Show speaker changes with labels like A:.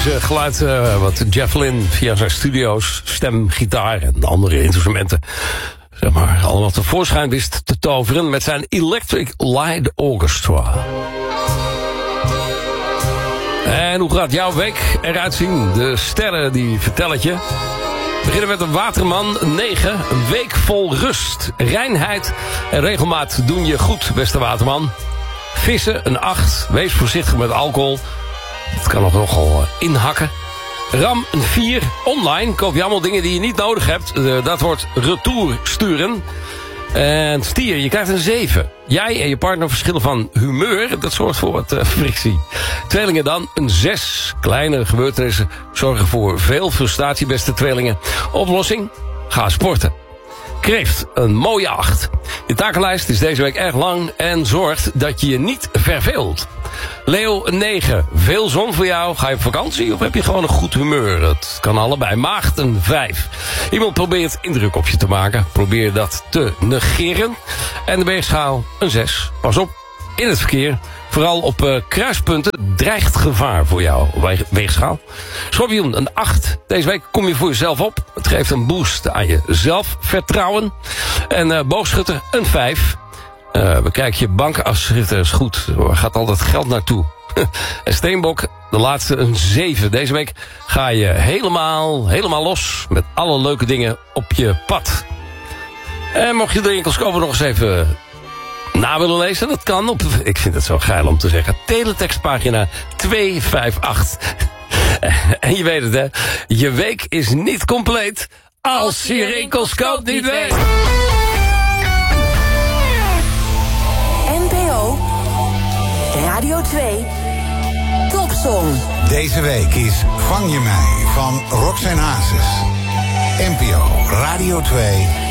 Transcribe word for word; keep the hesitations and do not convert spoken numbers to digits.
A: fantastische geluid uh, wat Jeff Lynne via zijn studio's, stem, gitaar en andere instrumenten, zeg maar, allemaal tevoorschijn wist te toveren met zijn Electric Light Orchestra. En hoe gaat jouw week eruit zien? De sterren die vertellen het je. We beginnen met een waterman, negen. Een week vol rust, reinheid en regelmaat doen je goed, beste waterman. Vissen, een acht. Wees voorzichtig met alcohol. Het kan nog nogal inhakken. Ram, een vier. Online koop je allemaal dingen die je niet nodig hebt. Uh, dat wordt retour sturen. En stier, je krijgt een zeven. Jij en je partner verschillen van humeur. Dat zorgt voor wat uh, frictie. Tweelingen dan, een zes. Kleine gebeurtenissen zorgen voor veel frustratie, beste tweelingen. Oplossing? Ga sporten. Kreeft, een mooie acht. Je takenlijst is deze week erg lang en zorgt dat je je niet verveelt. Leeuw, een negen. Veel zon voor jou. Ga je op vakantie of heb je gewoon een goed humeur? Dat kan allebei. Maagd, een vijf. Iemand probeert indruk op je te maken. Probeer dat te negeren. En de weegschaal, een zes. Pas op, in het verkeer. Vooral op uh, kruispunten dreigt gevaar voor jou. Weegschaal. Schorpioen, een acht. Deze week kom je voor jezelf op. Het geeft een boost aan je zelfvertrouwen. En uh, boogschutter, een vijf. Uh, bekijk je bankafschriften is goed. Waar gaat al dat geld naartoe? En Steenbok, de laatste, een zeven. Deze week ga je helemaal, helemaal los met alle leuke dingen op je pad. En mocht je de enkels kopen nog eens even na willen lezen, dat kan op, ik vind het zo geil om te zeggen, teletextpagina tweehonderdachtenvijftig. En je weet het, hè, je week is niet compleet als je rinkelscoop niet weet.
B: N P O Radio twee Topsong.
C: Deze week is Vang je mij van Roxanne Hazes. N P O Radio twee